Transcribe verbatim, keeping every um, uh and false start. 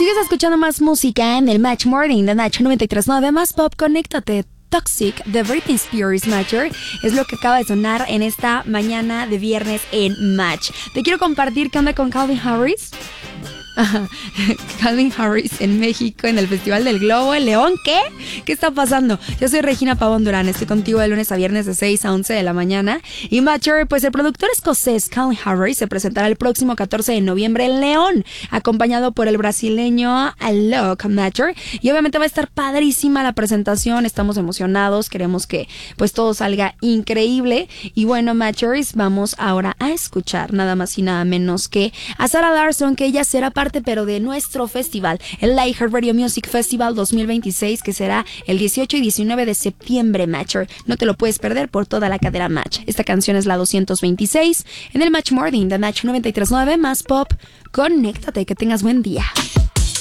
Sigues escuchando más música en el Match Morning de Nacho noventa y tres punto nueve, más pop, conéctate. Toxic de Britney Spears, Matcher, es lo que acaba de sonar en esta mañana de viernes en Match. Te quiero compartir qué onda con Calvin Harris. Ajá. Calvin Harris en México, en el Festival del Globo, en León. ¿Qué? ¿Qué está pasando? Yo soy Regina Pavón Durán, estoy contigo de lunes a viernes de seis a once de la mañana. Y Matcher, pues el productor escocés Calvin Harris se presentará el próximo catorce de noviembre en León, acompañado por el brasileño Alok Matcher. Y obviamente va a estar padrísima la presentación, estamos emocionados, queremos que pues todo salga increíble. Y bueno, Matchers, vamos ahora a escuchar nada más y nada menos que a Sarah Larsson, que ella será parte pero de nuestro festival, el iHeartRadio Music Festival dos mil veintiséis, que será el dieciocho y diecinueve de septiembre, Matcher. No te lo puedes perder por toda la cadena Match. Esta canción es la doscientos veintiséis en el Match Morning de Match noventa y tres punto nueve, más pop. Conéctate, que tengas buen día.